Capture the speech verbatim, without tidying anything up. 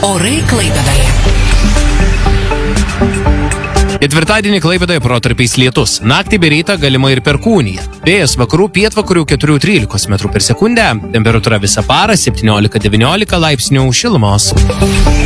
Orai Klaipėdoje. Ketvirtadienį Klaipėdoje protarpiais lietus. Naktį bei rytą galima ir perkūnija. Vėjas vakarų pietvakarių keturi trylikos metrų per sekundę. Temperatūra visą parą septyniolika devyniolika laipsnių šilumos.